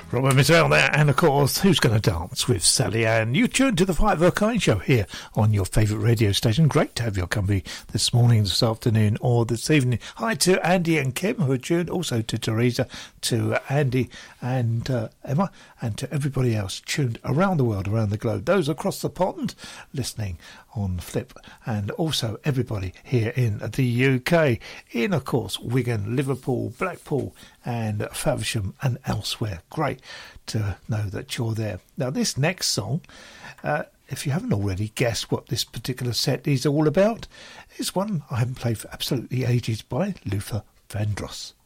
Robert Mizzell there, and of course, Who's Gonna Dance with Sally Ann. You tuned to the Fight of a Kind show here on your favourite radio station. Great to have your company this morning, this afternoon, or this evening. Hi to Andy and Kim who are tuned, also to Teresa, to Andy and Emma, and to everybody else tuned around the world, around the globe. Those across the pond listening on Flip, and also everybody here in the UK, in of course Wigan, Liverpool, Blackpool and Faversham and elsewhere. Great to know that you're there. Now this next song, if you haven't already guessed what this particular set is all about, is one I haven't played for absolutely ages by Luther Vandross.